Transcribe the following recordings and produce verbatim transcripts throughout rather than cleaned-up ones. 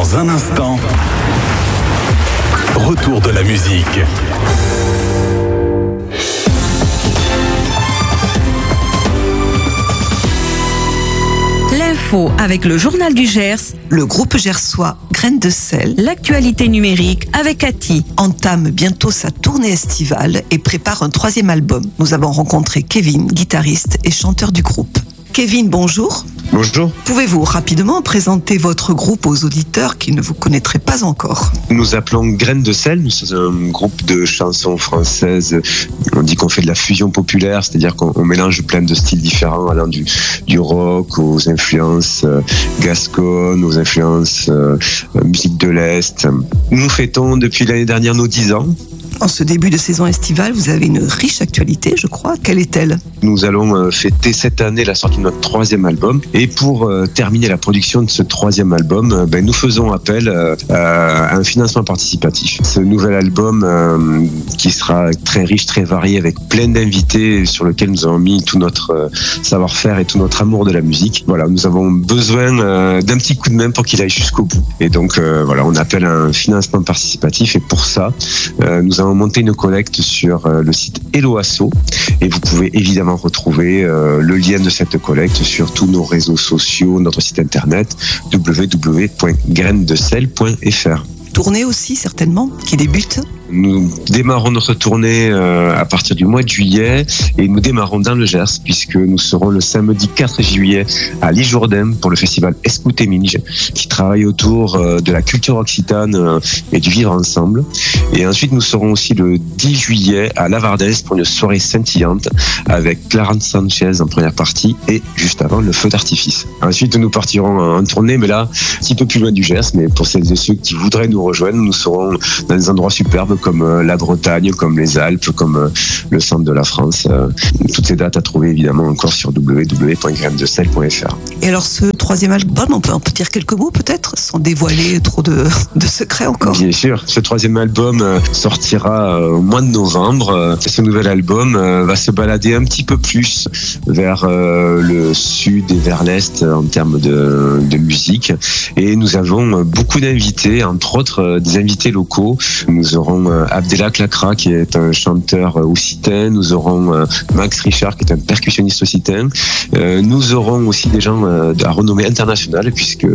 Dans un instant, retour de la musique. L'info avec le journal du Gers, le groupe gersois Graines de sel, l'actualité numérique avec Cathy, entame bientôt sa tournée estivale et prépare un troisième album. Nous avons rencontré Kevin, guitariste et chanteur du groupe. Kevin, bonjour. Bonjour. Pouvez-vous rapidement présenter votre groupe aux auditeurs qui ne vous connaîtraient pas encore? Nous nous appelons Graines de sel, nous sommes un groupe de chansons françaises. On dit qu'on fait de la fusion populaire, c'est-à-dire qu'on mélange plein de styles différents, allant du, du rock aux influences euh, gasconnes, aux influences euh, musique de l'Est. Nous fêtons depuis l'année dernière nos dix ans. En ce début de saison estivale, vous avez une riche actualité, je crois. Quelle est-elle? Nous allons fêter cette année la sortie de notre troisième album. Et pour euh, terminer la production de ce troisième album, euh, ben, nous faisons appel euh, à un financement participatif. Ce nouvel album euh, qui sera très riche, très varié, avec plein d'invités sur lequel nous avons mis tout notre euh, savoir-faire et tout notre amour de la musique. Voilà, nous avons besoin euh, d'un petit coup de main pour qu'il aille jusqu'au bout. Et donc euh, voilà, on appelle à un financement participatif. Et pour ça, euh, nous avons monté une collecte sur euh, le site Hello Asso. Et vous pouvez évidemment retrouver euh, le lien de cette collecte sur tous nos réseaux sociaux, notre site internet w w w point graines de sel point f r. Tournée aussi certainement, qui débute. Nous démarrons notre tournée euh, à partir du mois de juillet et nous démarrons dans le Gers puisque nous serons le samedi quatre juillet à Lijourdain pour le festival Escoute Minge qui travaille autour euh, de la culture occitane euh, et du vivre ensemble. Et ensuite nous serons aussi le dix juillet à Lavardès pour une soirée scintillante avec Clarence Sanchez en première partie et juste avant le feu d'artifice. Ensuite nous partirons en tournée mais là un petit peu plus loin du Gers, mais pour celles et ceux qui voudraient nous rejoindre, nous serons dans des endroits superbes comme la Bretagne, comme les Alpes, comme le centre de la France. Toutes ces dates à trouver évidemment encore sur w w w point graines de sel point f r. Et alors ce troisième album, on peut en dire quelques mots peut-être, sans dévoiler trop de, de secrets encore? Bien sûr, ce troisième album sortira au mois de novembre. Ce nouvel album va se balader un petit peu plus vers le sud et vers l'est en termes de, de musique. Et nous avons beaucoup d'invités, entre autres des invités locaux. Nous aurons Abdelak Lacra qui est un chanteur occitan, nous aurons Max Richard qui est un percussionniste occitan, nous aurons aussi des gens à renommée internationale puisque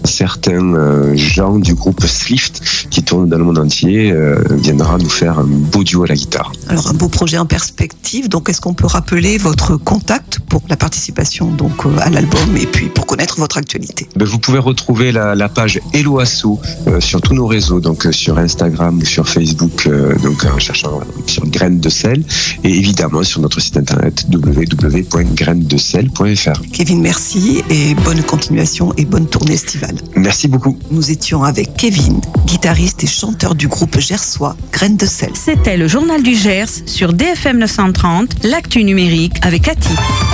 certains gens du groupe Slift qui tournent dans le monde entier viendra nous faire un beau duo à la guitare. Alors un beau projet en perspective, donc est-ce qu'on peut rappeler votre contact pour la participation donc à l'album et puis pour connaître votre actualité? Ben, vous pouvez retrouver la, la page Hello Asso euh, sur tous nos réseaux, donc euh, sur Instagram ou sur Facebook, euh, donc en cherchant sur Graines de sel et évidemment sur notre site internet w w w point graines de sel point f r. Kevin, merci et bonne continuation et bonne tournée estivale. Merci beaucoup. Nous étions avec Kevin, guitariste et chanteur du groupe gersois Graines de sel. C'était le journal du Gers sur D F M neuf cent trente, l'actu numérique avec Cathy.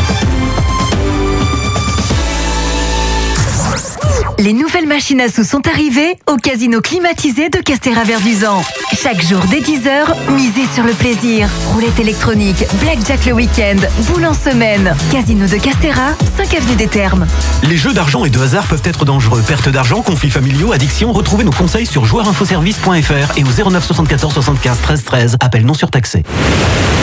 Les nouvelles machines à sous sont arrivées au casino climatisé de Castéra-Verduzan. Chaque jour dès dix heures, misez sur le plaisir. Roulette électronique, blackjack le week-end, boule en semaine. Casino de Castéra, cinq avenue des Thermes. Les jeux d'argent et de hasard peuvent être dangereux. Perte d'argent, conflits familiaux, addiction. Retrouvez nos conseils sur joueurs info service point f r et au zéro neuf soixante-quatorze soixante-quinze treize treize. Appel non surtaxé.